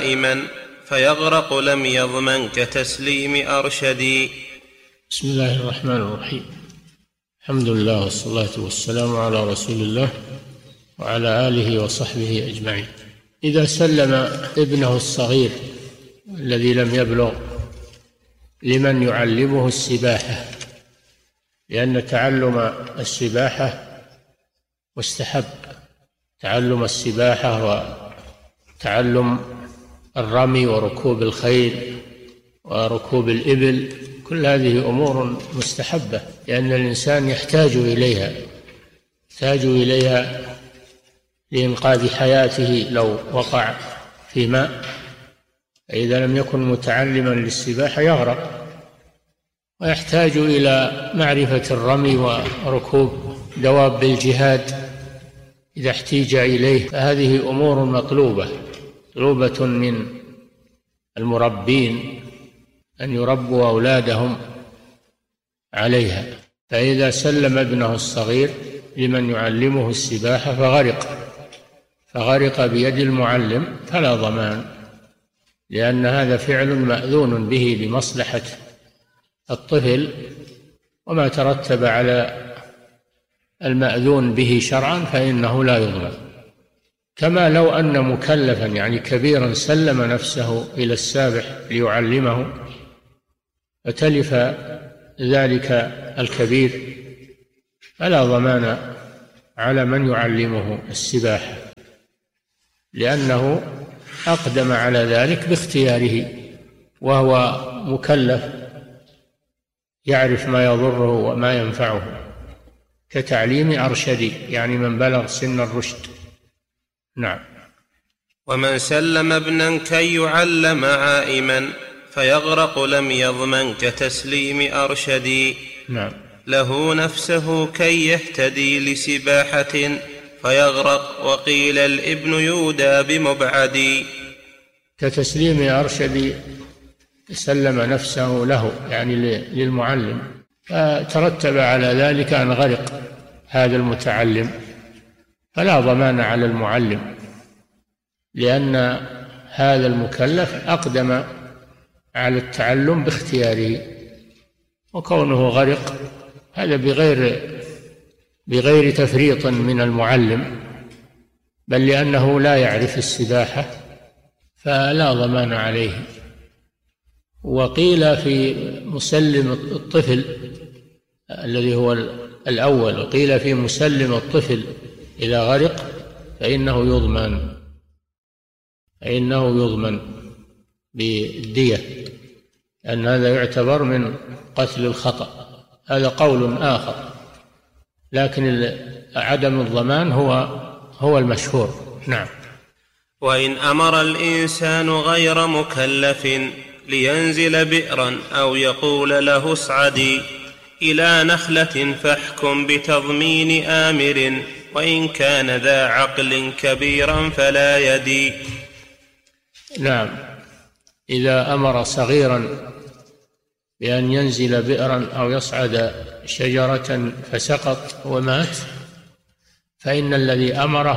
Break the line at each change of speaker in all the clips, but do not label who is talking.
قائما فيغرق لم يضمن كتسليم أرشدي.
بسم الله الرحمن الرحيم. الحمد لله والصلاة والسلام على رسول الله وعلى آله وصحبه أجمعين. إذا سلم ابنه الصغير الذي لم يبلغ لمن يعلمه السباحة، لأن تعلم السباحة مستحب، تعلم السباحة وتعلم الرمي وركوب الخيل وركوب الإبل، كل هذه أمور مستحبة، لأن الإنسان يحتاج إليها لإنقاذ حياته لو وقع في ماء، فإذا لم يكن متعلما للسباحة يغرق، ويحتاج إلى معرفة الرمي وركوب دواب الجهاد إذا احتيج إليه، فهذه أمور مطلوبة من المربين أن يربوا أولادهم عليها. فإذا سلم ابنه الصغير لمن يعلمه السباحة فغرق بيد المعلم فلا ضمان، لأن هذا فعل مأذون به لمصلحة الطفل، وما ترتب على المأذون به شرعا فإنه لا يضمن. كما لو أن مكلفا يعني كبيرا سلم نفسه إلى السابح ليعلمه فتلف ذلك الكبير فلا ضمان على من يعلمه السباحة، لأنه أقدم على ذلك باختياره، وهو مكلف يعرف ما يضره وما ينفعه، كتعليم أرشدي يعني من بلغ سن الرشد. نعم.
ومن سلم ابنا كي يعلم عائما فيغرق لم يضمن كتسليم أرشدي.
نعم.
له نفسه كي يهتدي لسباحة فيغرق، وقيل الابن يودى بمبعدي.
كتسليم أرشدي سلم نفسه له يعني للمعلم، فترتب على ذلك أن غرق هذا المتعلم فلا ضمان على المعلم، لأن هذا المكلف أقدم على التعلم باختياره، وكونه غرق هذا بغير تفريط من المعلم، بل لأنه لا يعرف السباحة فلا ضمان عليه. وقيل في مسلم الطفل الذي هو الأول، وقيل في مسلم الطفل إذا غرق فإنه يضمن بالدية، لأن هذا يعتبر من قتل الخطأ، هذا قول آخر، لكن عدم الضمان هو المشهور. نعم.
وإن أمر الإنسان غير مكلف لينزل بئرا أو يقول له اصعدي إلى نخلة فاحكم بتضمين آمر، وإن كان ذا عقل كبيرا فلا يدي.
نعم. إذا أمر صغيرا بأن ينزل بئرا أو يصعد شجرة فسقط ومات فإن الذي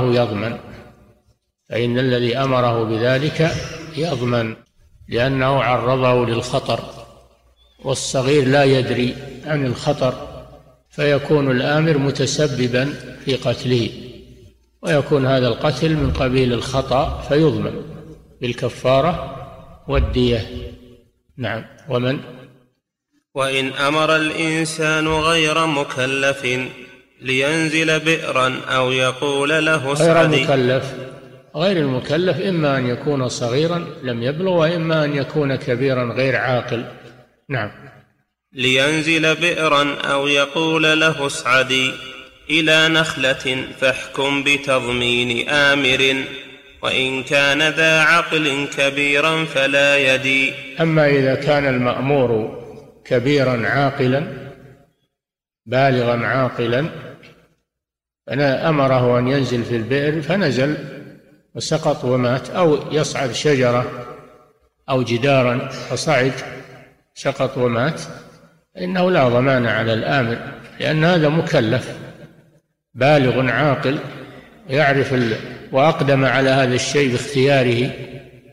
أمره بذلك يضمن، لأنه عرضه للخطر، والصغير لا يدري عن الخطر، فيكون الآمر متسببا في قتله، ويكون هذا القتل من قبيل الخطأ فيضمن بالكفارة والدية. نعم.
وإن أمر الإنسان غير مكلف لينزل بئرا أو يقول له اصعدي.
غير المكلف إما أن يكون صغيرا لم يبلغ، وإما أن يكون كبيرا غير عاقل. نعم.
لينزل بئرا أو يقول له اصعدي إلى نخلة فاحكم بتضمين آمر، وإن كان ذا عقل كبيرا فلا يدي.
أما إذا كان المأمور كبيرا عاقلا بالغا عاقلا فأنا أمره أن ينزل في البئر فنزل وسقط ومات، أو يصعد شجرة أو جدارا فصعد سقط ومات، إنه لا ضمان على الآمر، لأن هذا مكلف بالغ عاقل يعرف وأقدم على هذا الشيء باختياره،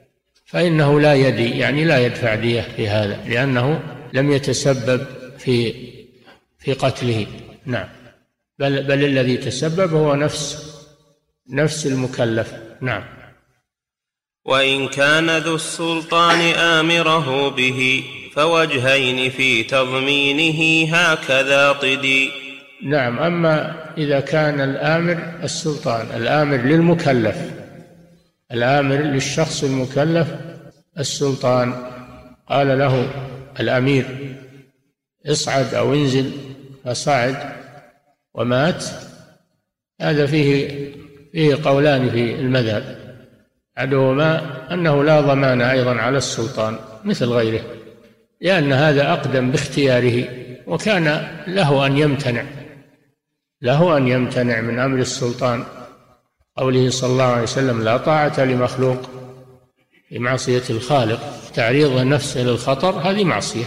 فإنه لا يدي، يعني لا يدفع دية في هذا، لأنه لم يتسبب في قتله. نعم، بل الذي تسبب هو نفس المكلف. نعم.
وإن كان ذو السلطان آمره به فوجهين في تضمينه هكذا طدي.
نعم. أما إذا كان الآمر السلطان، الآمر للمكلف، الآمر للشخص المكلف السلطان، قال له الأمير اصعد أو انزل فصعد ومات، هذا فيه قولان في المذهب، أحدهما أنه لا من أيضا على السلطان مثل غيره، لأن هذا أقدم باختياره، وكان له أن يمتنع من أمر السلطان، قوله صلى الله عليه وسلم: لا طاعة لمخلوق بمعصية الخالق، تعريض نفسه للخطر هذه معصية.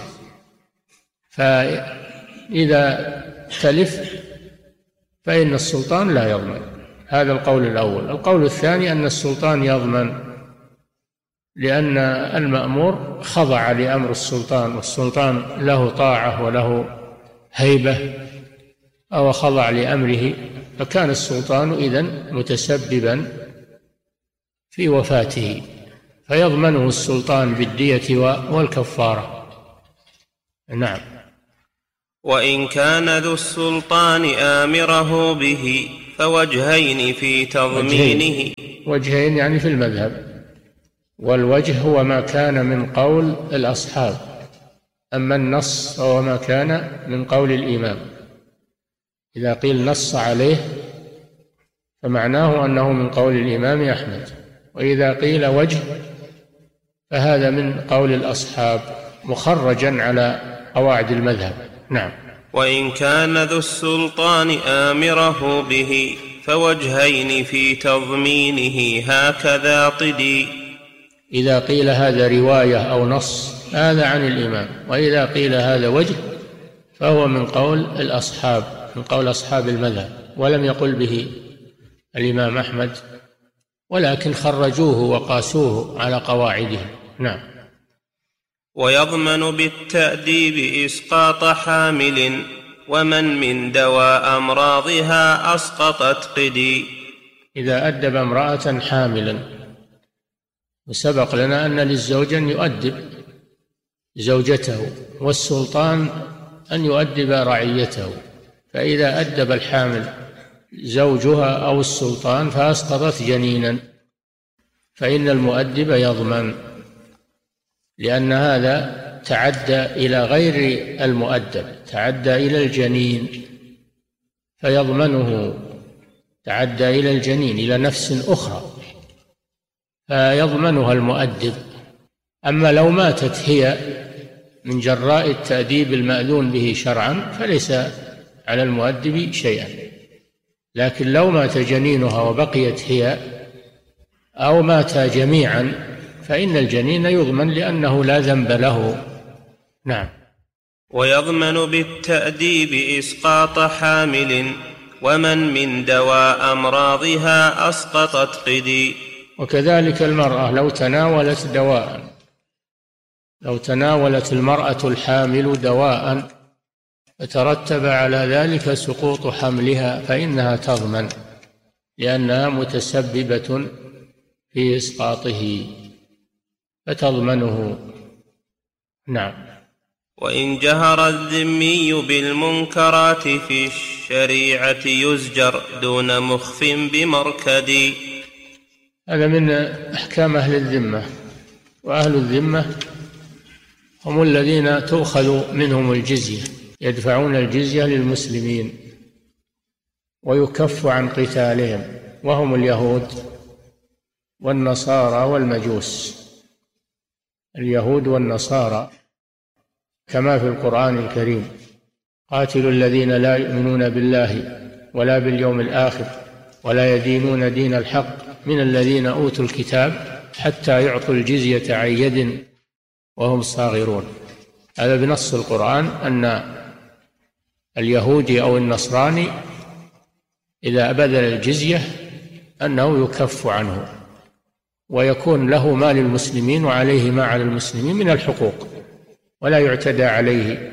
فإذا تلف فإن السلطان لا يضمن، هذا القول الأول. القول الثاني أن السلطان يضمن، لأن المأمور خضع لأمر السلطان، والسلطان له طاعة وله هيبة، أو خضع لأمره، فكان السلطان إذن متسببا في وفاته، فيضمنه السلطان بالدية والكفارة. نعم.
وإن كان ذو السلطان آمره به فوجهين في تضمينه.
وجهين يعني في المذهب، والوجه هو ما كان من قول الأصحاب، أما النص هو ما كان من قول الإمام. إذا قيل نص عليه فمعناه أنه من قول الإمام أحمد، وإذا قيل وجه فهذا من قول الأصحاب مخرجا على قواعد المذهب. نعم.
وإن كان ذو السلطان آمره به فوجهين في تضمينه هكذا طدي.
إذا قيل هذا رواية أو نص هذا عن الإمام، وإذا قيل هذا وجه فهو من قول الأصحاب، من قول أصحاب المذهب، ولم يقل به الإمام أحمد، ولكن خرجوه وقاسوه على قواعدهم. نعم.
ويضمن بالتأديب إسقاط حامل ومن من دواء أمراضها أسقطت قدي.
إذا أدب امرأة حاملا، وسبق لنا أن للزوج أن يؤدب زوجته، والسلطان أن يؤدب رعيته، فإذا أدب الحامل زوجها أو السلطان فأسقطت جنينا فإن المؤدب يضمن، لأن هذا تعدى إلى غير المؤدب، تعدى إلى الجنين فيضمنه، تعدى إلى الجنين إلى نفس أخرى فيضمنها المؤدب. أما لو ماتت هي من جراء التأديب المأذون به شرعا فليس على المؤدب شيئا، لكن لو مات جنينها وبقيت هي أو ماتا جميعا فإن الجنين يضمن لأنه لا ذنب له. نعم.
ويضمن بالتأديب إسقاط حامل ومن من دواء أمراضها أسقطت قدي.
وكذلك المرأة لو تناولت دواء، لو تناولت المرأة الحامل دواء فترتب على ذلك سقوط حملها فإنها تضمن، لأنها متسببة في إسقاطه فتضمنه. نعم.
وإن جهر الذمي بالمنكرات في الشريعة يزجر دون مخف بمركد.
هذا من أحكام أهل الذمة، وأهل الذمة هم الذين تؤخذ منهم الجزية، يدفعون الجزية للمسلمين ويكف عن قتالهم، وهم اليهود والنصارى والمجوس، اليهود والنصارى كما في القرآن الكريم: قاتلوا الذين لا يؤمنون بالله ولا باليوم الآخر ولا يدينون دين الحق من الذين أوتوا الكتاب حتى يعطوا الجزية عن يد وهم صاغرون. هذا بنص القرآن أن اليهودي أو النصراني إذا بذل الجزية أنه يكف عنه ويكون له ما للمسلمين وعليه ما على المسلمين من الحقوق، ولا يعتدى عليه،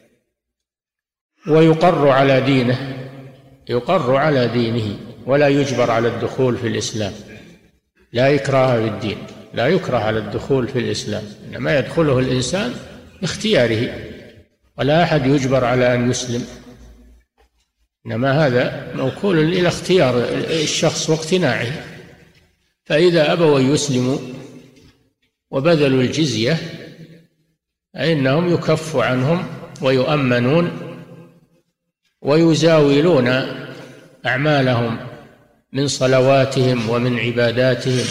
ويقر على دينه، يقر على دينه ولا يجبر على الدخول في الإسلام. لا إكراه في الدين، لا يكره على الدخول في الإسلام، إنما يدخله الإنسان باختياره، ولا أحد يجبر على أن يسلم، إنما هذا موكول إلى اختيار الشخص واقتناعه. فإذا أبوا أن يسلموا وبذلوا الجزية فإنهم يكف عنهم ويؤمنون ويزاولون أعمالهم من صلواتهم ومن عباداتهم،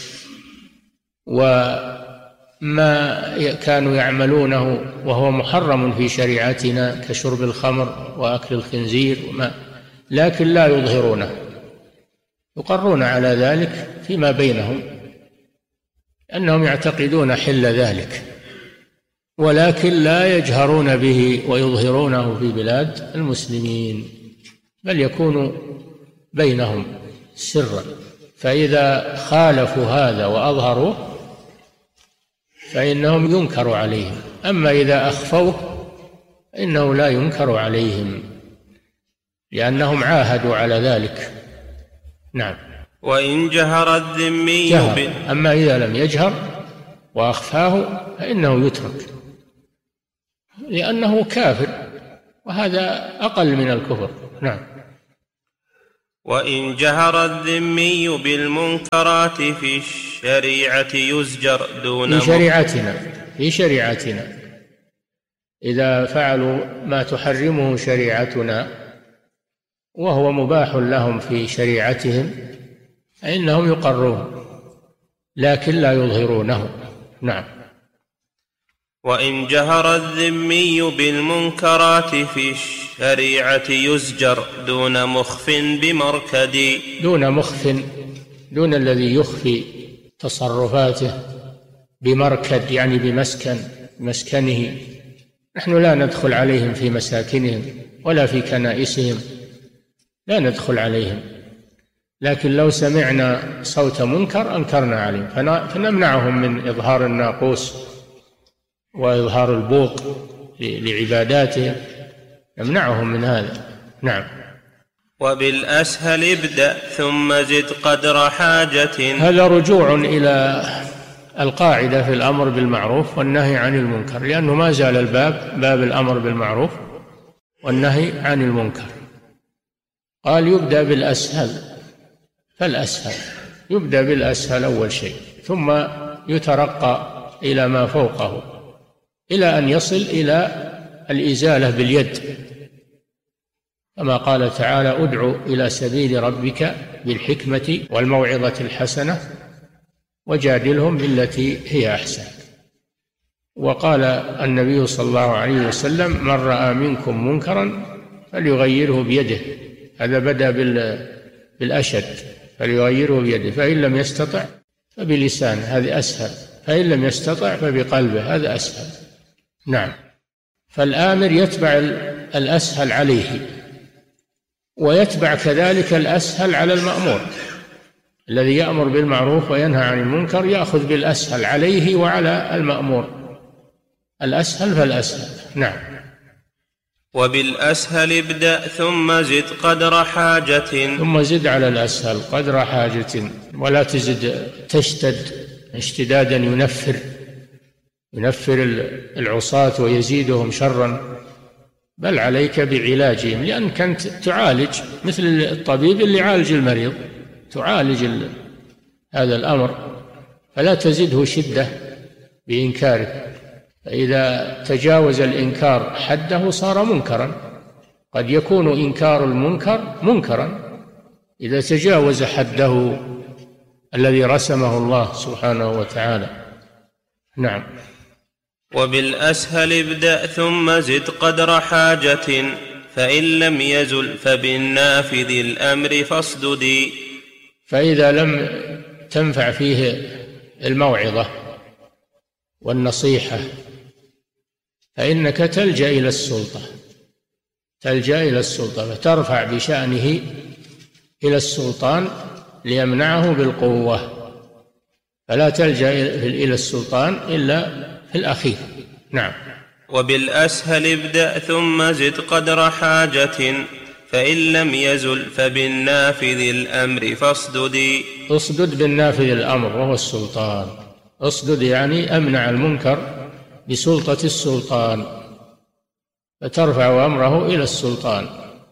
وما كانوا يعملونه وهو محرم في شريعتنا كشرب الخمر وأكل الخنزير لكن لا يظهرونه، يقرون على ذلك فيما بينهم أنهم يعتقدون حل ذلك، ولكن لا يجهرون به ويظهرونه في بلاد المسلمين، بل يكون بينهم سرا. فإذا خالفوا هذا وأظهروه فإنهم ينكر عليهم، أما إذا أخفوه إنه لا ينكر عليهم لأنهم عاهدوا على ذلك. نعم.
وإن جهر الذمي
أما إذا لم يجهر وأخفاه فإنه يترك، لأنه كافر، وهذا أقل من الكفر. نعم.
وإن جهر الذمي بالمنكرات في الشريعة يزجر دون
في شريعتنا إذا فعلوا ما تحرمه شريعتنا وهو مباح لهم في شريعتهم فإنهم يقرون لكن لا يظهرونه. نعم.
وإن جهر الذمي بالمنكرات في الشريعة يزجر دون مخف بمركد.
دون الذي يخفي تصرفاته، بمركد يعني بمسكنه. نحن لا ندخل عليهم في مساكنهم ولا في كنائسهم، لا ندخل عليهم، لكن لو سمعنا صوت منكر أنكرنا عليهم، فنمنعهم من إظهار الناقوس وإظهار البوق لعباداتهم، نمنعهم من هذا. نعم.
وبالأسهل ابدأ ثم زد قدر حاجة.
هذا رجوع إلى القاعدة في الأمر بالمعروف والنهي عن المنكر، لأنه ما زال باب الأمر بالمعروف والنهي عن المنكر. قال يبدأ بالأسهل، فالأسهل يبدأ بالأسهل أول شيء، ثم يترقى إلى ما فوقه إلى أن يصل إلى الإزالة باليد، كما قال تعالى ادع إلى سبيل ربك بالحكمة والموعظة الحسنة وجادلهم بالتي هي أحسن. وقال النبي صلى الله عليه وسلم من رأى منكم منكرا فليغيره بيده، هذا بدأ بالأشد، فليغيره بيده، فإن لم يستطع فبلسانه، هذا أسهل، فإن لم يستطع فبقلبه، هذا أسهل. نعم. فالآمر يتبع الأسهل عليه، ويتبع كذلك الأسهل على المأمور، الذي يأمر بالمعروف وينهى عن المنكر يأخذ بالأسهل عليه وعلى المأمور، الأسهل فالأسهل. نعم.
وبالأسهل ابدأ ثم زد قدر حاجة.
ثم زد على الأسهل قدر حاجة، ولا تزد تشتد اشتدادا ينفر العصاة ويزيدهم شرا، بل عليك بعلاجهم، لأنك أنت تعالج مثل الطبيب اللي يعالج المريض، تعالج هذا الأمر، فلا تزده شدة بإنكاره، فإذا تجاوز الإنكار حده صار منكرا. قد يكون إنكار المنكر منكرا إذا تجاوز حده الذي رسمه الله سبحانه وتعالى. نعم.
وبالأسهل ابدأ ثم زد قدر حاجة، فإن لم يزل فبالنافذ الأمر فاصددي.
فإذا لم تنفع فيه الموعظة والنصيحة فإنك تلجأ إلى السلطة فترفع بشأنه إلى السلطان ليمنعه بالقوة، فلا تلجأ إلى السلطان إلا في الأخير. نعم.
وبالأسهل ابدأ ثم زد قدر حاجة، فإن لم يزل فبالنافذ الأمر فاصدد.
اصدد بالنافذ الأمر وهو السلطان. اصدد يعني أمنع المنكر بسلطة السلطان، فترفع أمره إلى السلطان،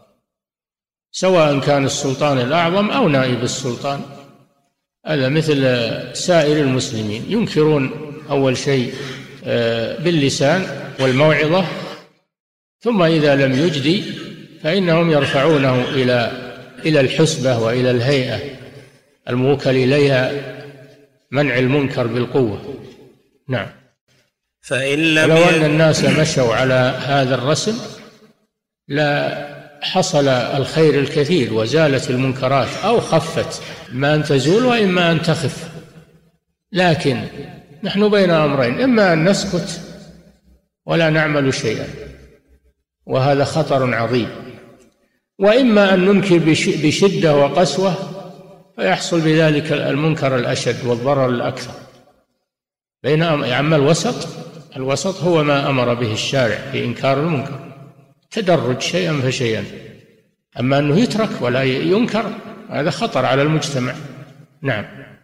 سواء كان السلطان الأعظم أو نائب السلطان. هذا مثل سائر المسلمين، ينكرون أول شيء باللسان والموعظة، ثم إذا لم يجدي فإنهم يرفعونه إلى الحسبة وإلى الهيئة الموكل إليها منع المنكر بالقوة. نعم.
فإن
لو أن الناس مشوا على هذا الرسم لا حصل الخير الكثير وزالت المنكرات، أو خفت، إما أن تزول وإما أن تخف. لكن نحن بين أمرين، إما أن نسكت ولا نعمل شيئا، وهذا خطر عظيم، وإما أن ننكر بشدة وقسوة فيحصل بذلك المنكر الأشد والضرر الأكثر. بين أما الوسط هو ما أمر به الشارع في إنكار المنكر، تدرج شيئا فشيئا. أما أنه يترك ولا ينكر هذا خطر على المجتمع. نعم.